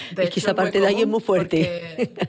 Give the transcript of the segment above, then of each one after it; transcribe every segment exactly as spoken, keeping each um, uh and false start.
De es que hecho, esa es muy parte de ahí es muy común fuerte. porque...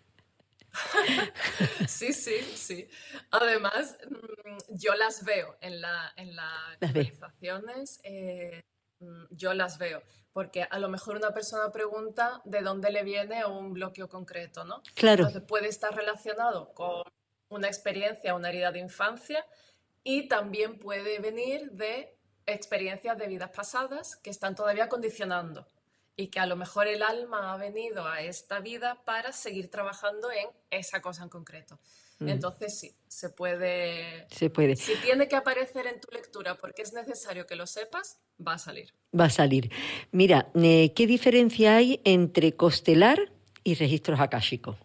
Sí, sí, sí. Además, mm, yo las veo en la, en las Las ves. canalizaciones, eh, mm, yo las veo, porque a lo mejor una persona pregunta de dónde le viene un bloqueo concreto, ¿no? Claro, Entonces puede estar relacionado con una experiencia, una herida de infancia, y también puede venir de experiencias de vidas pasadas que están todavía condicionando y que a lo mejor el alma ha venido a esta vida para seguir trabajando en esa cosa en concreto. mm, Entonces sí, se puede... se puede. Si tiene que aparecer en tu lectura porque es necesario que lo sepas, va a salir. Va a salir. Mira, eh, ¿qué diferencia hay entre constelar y registros akáshicos?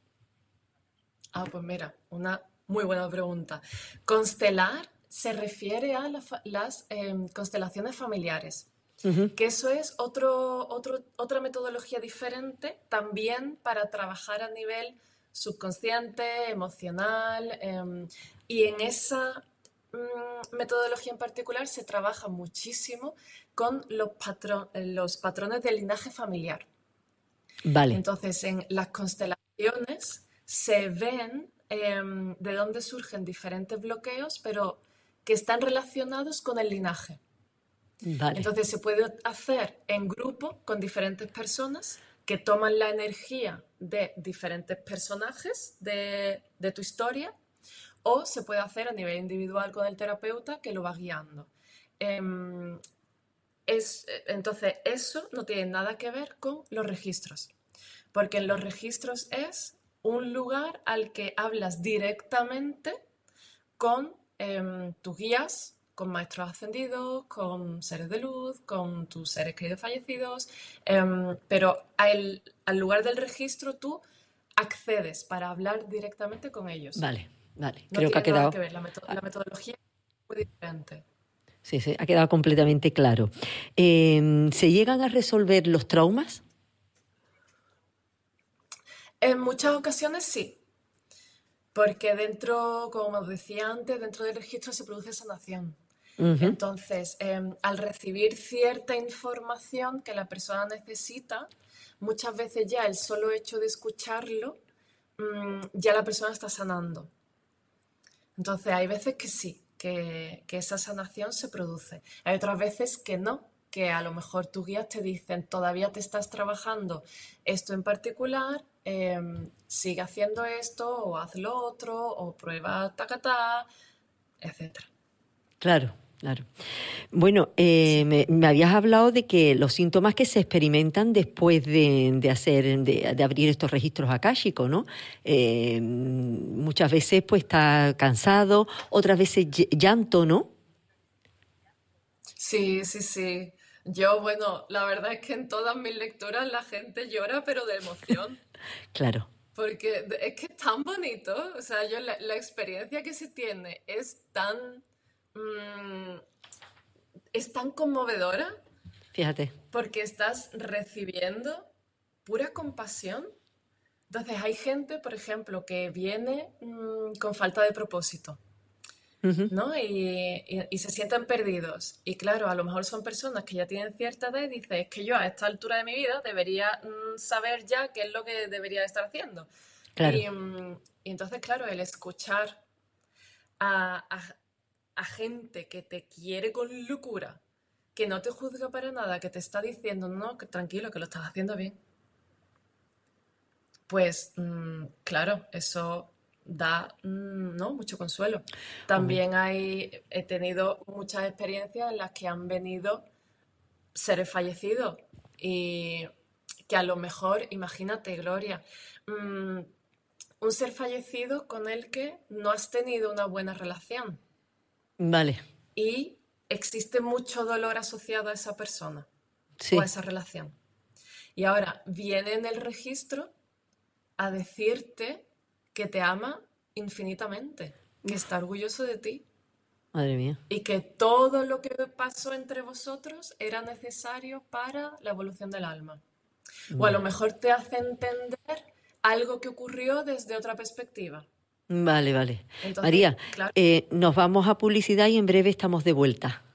Ah, pues mira, una muy buena pregunta. Constelar se refiere a la fa- las em, constelaciones familiares. Ujú. Que eso es otro, otro- otra metodología diferente también para trabajar a nivel subconsciente, emocional, em, y en esa mm, metodología en particular se trabaja muchísimo con los, patro- eh, los patrones del linaje familiar. Vale, Entonces, en las constelaciones se ven em, de dónde surgen diferentes bloqueos, pero que están relacionados con el linaje. vale, Entonces se puede hacer en grupo con diferentes personas que toman la energía de diferentes personajes de, de tu historia, o se puede hacer a nivel individual con el terapeuta que lo va guiando. Em, es, entonces, eso no tiene nada que ver con los registros, porque en los registros es un lugar al que hablas directamente con em, tus guías, con maestros ascendidos, con seres de luz, con tus seres queridos fallecidos, em, pero al, al lugar del registro tú accedes para hablar directamente con ellos. vale, vale. No Creo que ha tiene nada quedado, que ver, la, meto- la metodología es muy diferente. sí, sí, ha quedado completamente claro. Eh, ¿se llegan a resolver los traumas? En muchas ocasiones sí, porque dentro, como os decía antes, dentro del registro se produce sanación. Ujú. Entonces, em, al recibir cierta información que la persona necesita, muchas veces ya el solo hecho de escucharlo, mm, ya la persona está sanando. Entonces, hay veces que sí, que, que esa sanación se produce. Hay otras veces que no, que a lo mejor tus guías te dicen, todavía te estás trabajando esto en particular, em, sigue haciendo esto, o haz lo otro, o prueba tacatá, etcétera. Claro, claro. Bueno, eh, Sí. me, me habías hablado de que los síntomas que se experimentan después de, de hacer, de, de abrir estos registros akáshicos, ¿no? Eh, muchas veces pues está cansado, otras veces ll- llanto, ¿no? Sí, sí, sí. Yo, bueno, la verdad es que en todas mis lecturas la gente llora, pero de emoción, Claro. porque de- es que es tan bonito, o sea, yo la, la experiencia que se tiene es tan, mm, es tan conmovedora Fíjate. porque estás recibiendo pura compasión. Entonces hay gente, por ejemplo, que viene mm, con falta de propósito. Ujú. ¿No? Y, y- y se sienten perdidos. Y claro, a lo mejor son personas que ya tienen cierta edad y dicen, es que yo a esta altura de mi vida debería mm, saber ya qué es lo que debería estar haciendo. Claro. Y, mm, y entonces, claro, el escuchar a, a- a gente que te quiere con locura, que no te juzga para nada, que te está diciendo, no, que tranquilo, que lo estás haciendo bien. Pues mm, claro, eso da mm, ¿no? mucho consuelo. Hombre. También hay, he tenido muchas experiencias en las que han venido seres fallecidos y que a lo mejor, imagínate, Gloria, mm, un ser fallecido con el que no has tenido una buena relación Vale. y existe mucho dolor asociado a esa persona o a Sí. esa relación. Y ahora viene en el registro a decirte que te ama infinitamente, que está orgulloso de ti Madre mía. y que todo lo que pasó entre vosotros era necesario para la evolución del alma. O a lo Vale. mejor te hace entender algo que ocurrió desde otra perspectiva. Vale, vale. Entonces, María, claro, eh, nos vamos a publicidad y en breve estamos de vuelta.